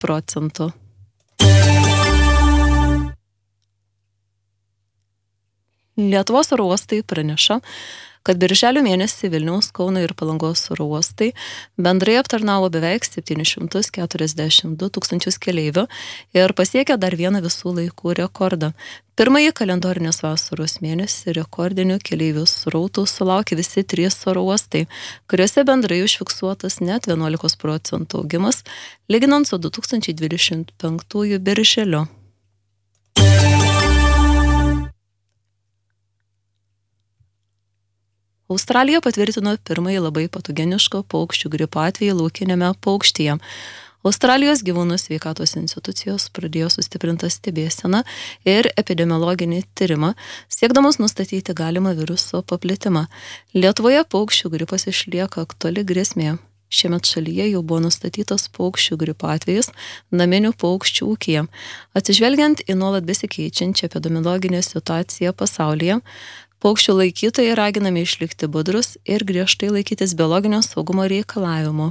procentų. Lietuvos oro uostai praneša, kad birželio mėnesį Vilniaus, Kauno ir Palangos oro uostai bendrai aptarnavo beveik 742 tūkstančius keleivių ir pasiekė dar vieną visų laikų rekordą. Pirmąjį kalendorinės vasaros mėnesį rekordinių keleivių srautų sulaukė visi 3 oro uostai, kuriuose bendrai užfiksuotas net 11 procentų augimas, lyginant su 2025 birželiu. Australija patvirtino pirmąjį labai patogeniško paukščių gripo atvejį laukiniame paukštyje. Australijos gyvūnų sveikatos institucijos pradėjo sustiprintą stebėseną ir epidemiologinį tyrimą, siekdamos nustatyti galimą viruso paplitimą. Lietuvoje paukščių gripas išlieka aktuali grėsmė. Šiemet šalyje jau buvo nustatytas paukščių gripo atvejis naminių paukščių ūkyje. Atsižvelgiant į nuolat besikeičiančią epidemiologinę situaciją pasaulyje, paukščių laikytojai raginami išlikti budrus ir griežtai laikytis biologinio saugumo reikalavimų.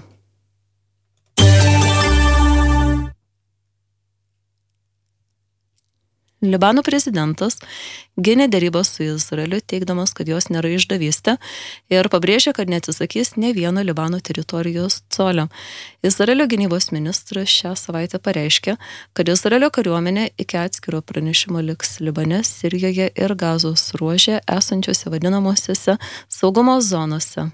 Libano prezidentas gynė derybas su Izraeliu, teigdamas, kad jos nėra išdavystė ir pabrėžė, kad neatsisakys ne vieno Libano teritorijos colio. Izraelio gynybos ministras šią savaitę pareiškė, kad Izraelio kariuomenė iki atskiro pranešimo liks Libane, Sirijoje ir Gazos ruože esančiose vadinamosiose saugumo zonose.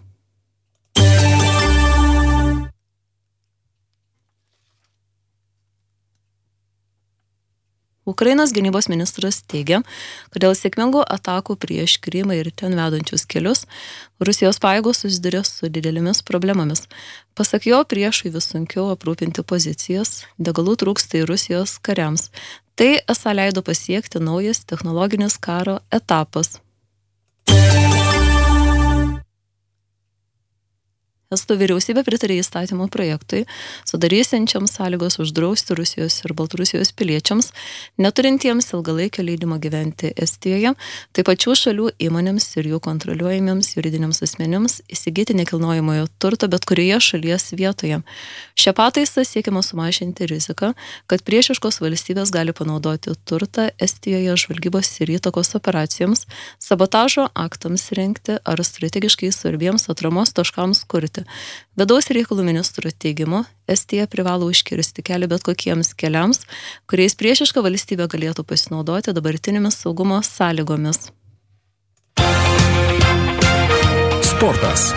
Ukrainos gynybos ministras teigia, kad dėl sėkmingų atakų prieš Krymą ir ten vedančius kelius Rusijos pajėgos susiduria su didelėmis problemomis. Pasak jo, priešui vis sunkiau aprūpinti pozicijas, degalų trūksta ir Rusijos kariams. Tai esą leido pasiekti naujas technologinis karo etapas. Estų vyriausybė pritarė įstatymo projektui, sudarysiančiam sąlygos uždrausti Rusijos ir Baltarusijos piliečiams, neturintiems ilgalaikio leidimo gyventi Estijoje, taip pat šių šalių įmonėms ir jų kontroliuojamiems juridiniams asmenims įsigyti nekilnojamojo turto bet kurioje šalies vietoje. Šią pataisą siekiama sumažinti riziką, kad priešiškos valstybės gali panaudoti turtą Estijoje žvalgybos ir įtakos operacijoms, sabotažo aktams rengti ar strategiškai svarbiems atramos taškams kurti. Vidaus reikalų ministro teigimu, Estija privalo užkirsti kelią bet kokiems keliams, kuriais priešiška valstybė galėtų pasinaudoti dabartinėmis saugumo sąlygomis. Sportas.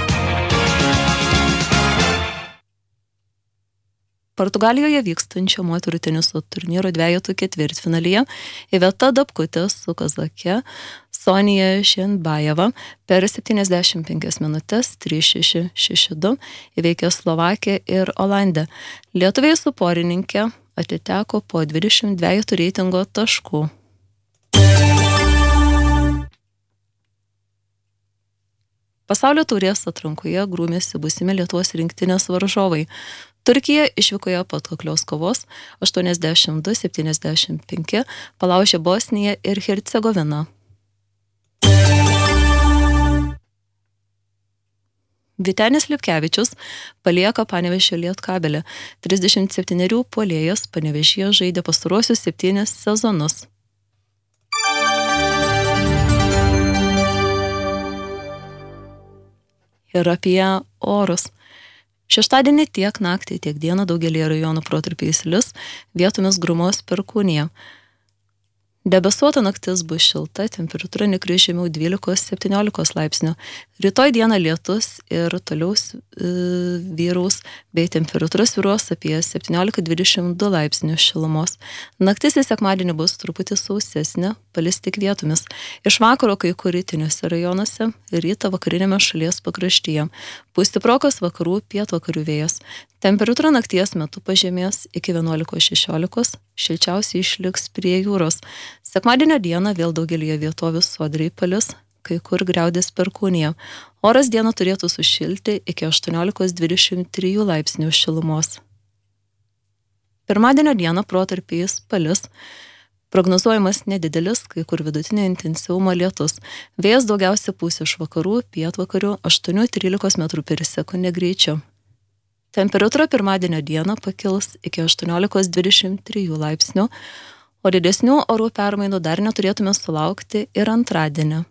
Portugalijoje vykstančio moterų teniso turnyro dvejetų ketvirtfinalyje Iveta Dabkutė su kazake Sonija Šenbajeva per 75 minutes 3-6, 6-2 įveikė Slovakiją ir Olandę. Lietuviai su porininkė atiteko po 22 reitingo taškų. Pasaulio taurės atrankoje grūmėsi būsimi Lietuvos rinktinės varžovai. Turkija išvykoje po atkaklios kovos 82-75 palaužė Bosniją ir Hercegoviną. Vytenis Lipkevičius palieka Panevėžio Lietkabelį. 37 puolėjas Panevėžyje žaidė pastaruosius 7 sezonus. Ir apie orus. Šeštadienį tiek naktį, tiek dieną daugelį rajonų protarpiais lis, vietomis grumos perkūnija. Debesuota naktis bus šilta, temperatūra nekris žemiau 12-17 laipsnių. Rytoj dieną lietus ir toliau vyraus, bei temperatūra svyruos apie 17-22 laipsnių šilumos. Naktis į sekmadienį bus truputį sausesnė, palis tik vietomis. Iš vakaro kai kur rytiniuose rajonuose, rytą vakarinėme šalies pakraštyje. Pūs stiprokas vakarų pietvakarių vėjas. Temperatūra nakties metu pažemės iki 11-16, šilčiausiai išliks prie jūros. Sekmadienio dieną vėl daugelį vietovių sodriai palis, kai kur griaudės perkūnija. Oras dieną turėtų sušilti iki 18-23 laipsnių šilumos. Pirmadienio dieną protarpiais palis, prognozuojamas nedidelis, kai kur vidutinio intensyvumo lietus. Vėjas daugiausia pūs iš vakarų, pietvakarių 8-13 m/s greičiu. Temperatūra pirmadienio dieną pakils iki 18-23 laipsnių, o didesnių orų permainų dar neturėtume sulaukti ir antradienį.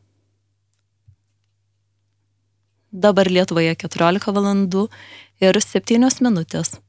Dabar Lietuvoje 14 valandų ir 7 minutės.